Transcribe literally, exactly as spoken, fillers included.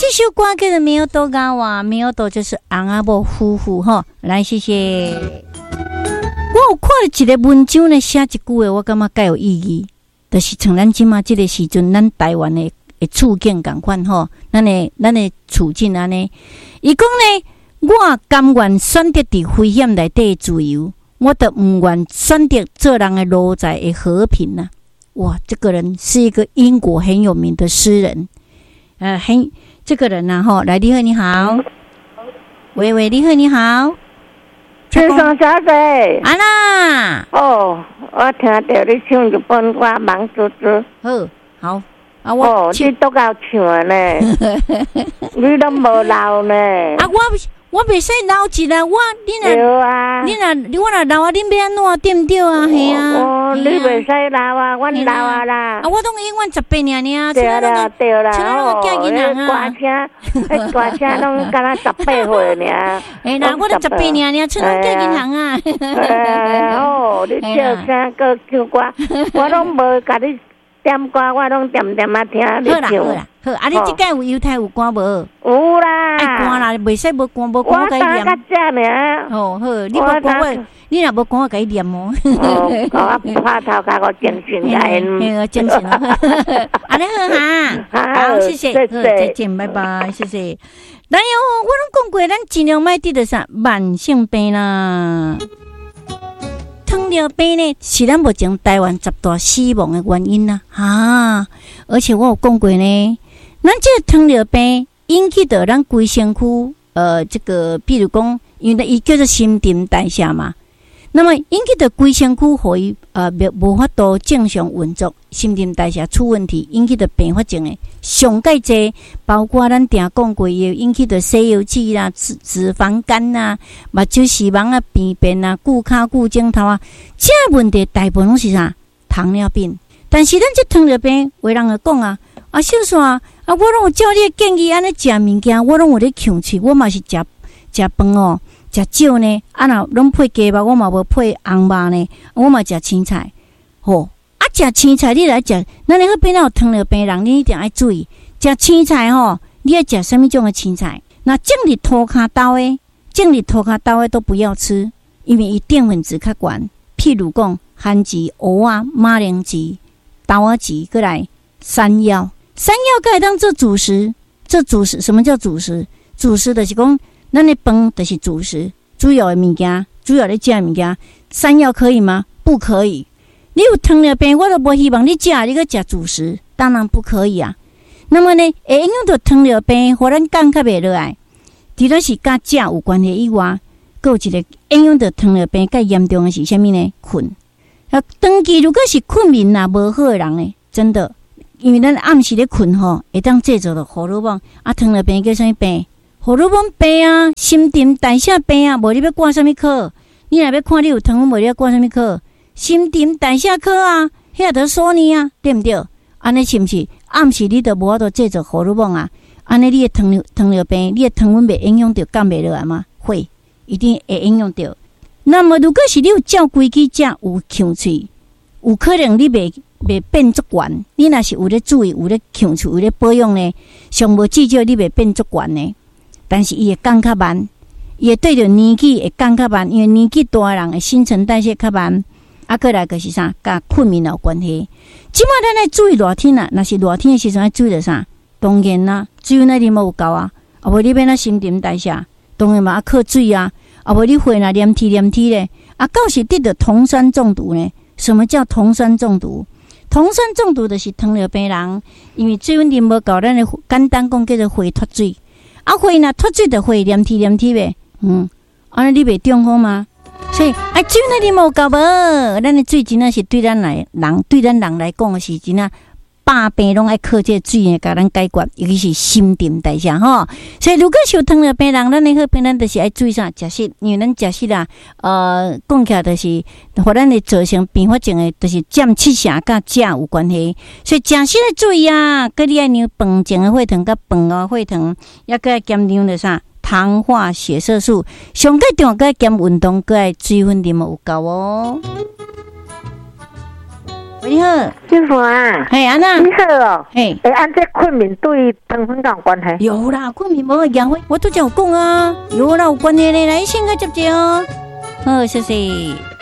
首歌叫做《没有多高啊》，没有多就是翁仔某夫妇哈。来，谢谢。我有看了一个文章呢，写一句话，我感觉介有意义，就是像咱即马即个时阵，咱台湾的的处境共款吼，咱的咱的处境安尼。伊讲呢，我甘愿选择伫危险内底自由，我都唔愿选择做人的奴才的和平呐、啊。哇，这个人是一个英国很有名的诗人，呃，很这个人呐、啊、吼，来，你好，你好，喂喂，你好，你好。 先生小姐， 安娜， 哦，我听到你唱一本歌《忙猪猪》， 好，好，啊，我哦，你都够唱呢，你都无老呢， 啊，我我袂使老一啦，我你若对啊， 你若我若老啊，恁要安怎对毋对啊？系啊， 哦，你袂使老啊，阮老啊啦， 啊，我当永远十八年尔， 对啦对啦， 哦，迄歌声，迄歌声拢敢若十八岁尔， 哎啦，我都十八年尔，像咱嫁银行啊， 哦，你叫声个唱歌，我拢无甲你。点歌我拢点点啊听你唱。 好啦好啦，好，啊你即届有犹太有歌无？ 有啦。 爱歌啦，袂使无歌无歌我甲伊念。 我打较正尔。 哦好，你无歌我，你若无歌我甲伊念哦。 哦，我拍头甲我精神甲因。 嘿，精神啊。安尼好哈。好，谢谢，好，再见，拜拜，谢谢。来哟，我拢讲过，咱尽量莫得着啥慢性病啦。糖尿病呢，是咱目前台湾十大死亡的原因啦、啊，啊！而且我有讲过呢，咱这个糖尿病引起的咱规身躯，呃，这个比如讲，因为伊叫做新陈代谢嘛，那么引起的规身躯互伊呃无法度正常运作，新陈代谢出问题，引起的并发症的上介济，包括咱定讲过也引起的西药脂啦、脂脂肪肝啦、目睭视网啊、病变啊、骨骹骨镜头啊，这问题大部分拢是啥？糖尿病。但是咱这糖尿病，有人会讲啊，啊，小雪啊，啊，我拢有照你的建议安尼食物件，我拢有咧控制，我嘛是食食饭哦。食少呢，啊若拢配鸡肉，我嘛无配红肉呢，我嘛食青菜。吼、哦，啊食青菜你来食，咱那个边有糖尿病人，你一定要注意食青菜吼、哦。你要食什么种的青菜？那种日涂骹豆的，种日涂骹豆的都不要吃，因为伊淀粉质较悬。譬如讲番薯、蚵仔、马铃薯、豆仔薯，过来山药，山药可以当做主食。这主食什么叫主食？主食就是讲。咱的饭就是主食，主要的物件，主要的食物件。山药可以吗？不可以。你有糖尿病，我都无希望你食，你去食主食，当然不可以啊。那么呢，会影响到糖尿病，互咱降较袂落来。除了是甲食有关系以外，还有一个影响到糖尿病较严重的是啥物呢？困。啊，长期如果是困眠啊无好的人呢，真的，因为咱暗时咧困吼，会当制造到荷尔蒙啊，糖尿病叫啥物病？荷尔蒙病啊，新陈代谢病啊，无你要挂什么科？你若要看你有糖，无你要挂什么科？新陈代谢科啊，遐得说你啊，对不对？安尼是不是？暗时你都无法度制造荷尔蒙啊？安尼你的糖尿糖尿病，你的糖分袂影响到降袂落来吗？会，一定会影响到。那么如果是你有照规矩食，有控制，有可能你袂袂变足悬。你若是有咧注意，有咧控制，有咧保养呢，上无至少你袂变足悬呢。但是伊会降较慢，伊会对着年纪会降较慢，因为年纪大的人的新陈代谢较慢。啊，过来就是啥，甲困眠有关系。即摆咱来注意热天啊，若是热天的时阵要注意着啥？当然啦，水那啉无有够啊，啊无你变那新陈代谢，当然嘛啊靠水啊，啊无你血若黏体黏体咧，啊到时得着酮酸中毒呢？什么叫酮酸中毒？酮酸中毒就是糖尿病人，因为水分啉无够，咱的简单讲叫做血脱水。啊，血若脱水就血黏体黏体呗，嗯，安尼你袂中风吗？所以啊，水那啉无够无，咱的水真正是对咱来人，对咱人来讲是真正百病拢爱靠这水来甲咱解决，尤其是新陈代谢吼。所以如果是有糖尿病人，咱的好病咱就是爱注意啥食食，因为咱食食啊，呃，讲起来就是，互咱的造成并发症的，就是占七成甲食有关系。所以食食的注意啊，佮你爱让饭前的血糖甲饭后血糖，也佮爱减量的啥糖化血色素，上个重要佮减运动，佮爱水分啉有够哦。喂。 你好， 金华啊， 嘿，安娜， 你好哦， 嘿， 诶，按这困眠对糖分有关系？ 有啦，困眠无养我都有讲啊，有啦，有关系咧，来先个接接哦，好，谢谢。